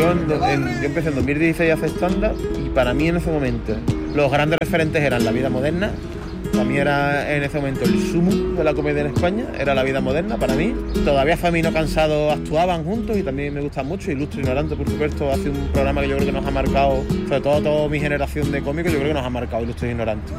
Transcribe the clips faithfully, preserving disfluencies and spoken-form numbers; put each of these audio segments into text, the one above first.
Yo, en, en, yo empecé en dos mil dieciséis a hacer stand-up y para mí en ese momento los grandes referentes eran La Vida Moderna. Para mí era en ese momento el sumum de la comedia en España, era La Vida Moderna para mí. Todavía Famino Cansado actuaban juntos y también me gustan mucho. Ilustre Ignorante, por supuesto, hace un programa que yo creo que nos ha marcado, sobre todo toda mi generación de cómicos, yo creo que nos ha marcado Ilustre Ignorante.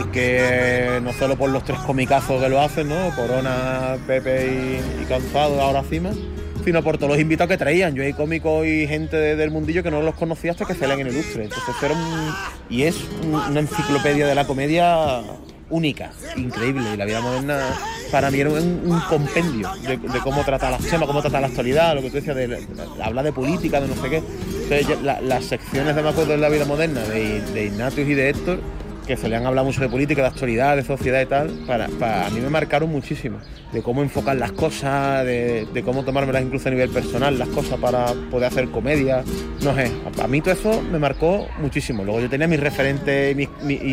Porque no solo por los tres comicazos que lo hacen, ¿no? Corona, Pepe y, y Cansado, ahora Cima, sino por todos los invitados que traían. Yo hay cómicos y gente de, del mundillo que no los conocía hasta que salían en Ilustre. Entonces era un, y es un, una enciclopedia de la comedia única, increíble. Y La Vida Moderna para mí era un, un compendio de, de cómo trata las temas, cómo trata la actualidad, lo que tú decías, de, de, de hablar de política, de no sé qué. Entonces, la, las secciones de me acuerdo de La Vida Moderna de, de Ignatius y de Héctor, que se le han hablado mucho de política, de actualidad, de sociedad y tal, para, para a mí me marcaron muchísimo, de cómo enfocar las cosas, de, de cómo tomármelas incluso a nivel personal, las cosas para poder hacer comedia, no sé, a, a mí todo eso me marcó muchísimo. Luego yo tenía mis referentes y, mis, mi, y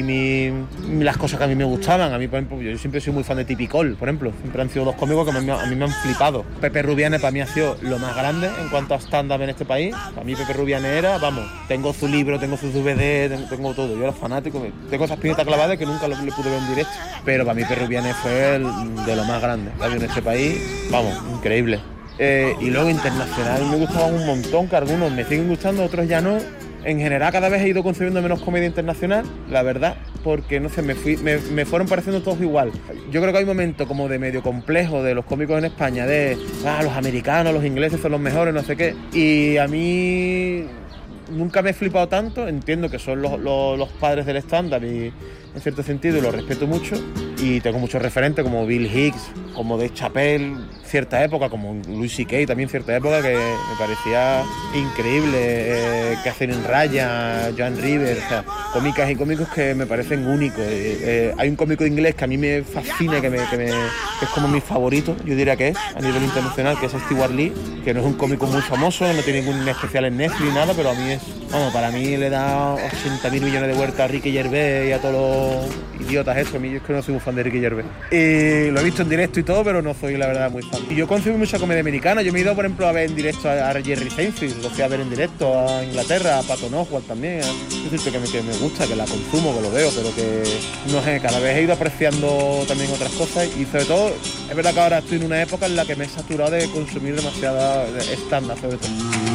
mi, las cosas que a mí me gustaban. A mí, por ejemplo, yo siempre soy muy fan de Tipicol, por ejemplo, siempre han sido dos cómicos que me, a mí me han flipado. Pepe Rubianes para mí ha sido lo más grande en cuanto a stand-up en este país. Para mí Pepe Rubianes era, vamos, tengo su libro, tengo sus D V D, tengo, tengo todo, yo era fanático, tengo esas piñetas clavadas que nunca lo, le pude ver en directo, pero para mí Pepe Rubianes fue el, de lo más grande que había en este país, vamos, increíble. Eh, y luego internacional me gustaban un montón, que algunos me siguen gustando, otros ya no. En general cada vez he ido consumiendo menos comedia internacional, la verdad, porque no sé, me, fui, me, me fueron pareciendo todos igual. Yo creo que hay un momento como de medio complejo de los cómicos en España, de ah, los americanos, los ingleses son los mejores, no sé qué, y a mí nunca me he flipado tanto. Entiendo que son los, los, los padres del stand-up y en cierto sentido lo respeto mucho, y tengo muchos referentes como Bill Hicks, como Dave Chappelle, cierta época, como Louis C K también cierta época, que me parecía increíble, eh, Catherine Ryan, Joan Rivers, o sea, cómicas y cómicos que me parecen únicos. Eh, eh, hay un cómico inglés que a mí me fascina, que, me, que, me, que es como mi favorito, yo diría que es, a nivel internacional, que es Stewart Lee, que no es un cómico muy famoso, no tiene ningún especial en Netflix ni nada, pero a mí es, vamos, para mí le da ochenta mil millones de vueltas a Ricky Gervais y a todos los idiotas estos. A mí yo es que no soy un fan de Ricky Gervais. Y lo he visto en directo y todo, pero no soy, la verdad, muy fan. Y yo consumo mucha comedia americana. Yo me he ido, por ejemplo, a ver en directo a, a Jerry Seinfeld, lo fui a ver en directo a Inglaterra, a Patton Oswalt también. Es decir, que me, que me gusta, que la consumo, que lo veo, pero que, no sé, cada vez he ido apreciando también otras cosas. Y sobre todo, es verdad que ahora estoy en una época en la que me he saturado de consumir demasiada stand-up, sobre todo.